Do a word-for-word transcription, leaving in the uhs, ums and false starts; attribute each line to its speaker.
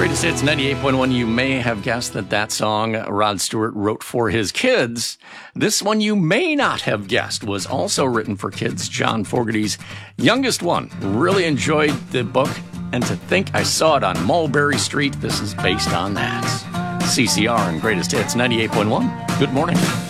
Speaker 1: Greatest Hits ninety-eight point one. You may have guessed that that song Rod Stewart wrote for his kids. This one you may not have guessed was also written for kids. John Fogerty's youngest one. Really enjoyed the book, and to think I saw it on Mulberry Street. This is based on that. C C R and Greatest Hits ninety-eight point one. Good morning.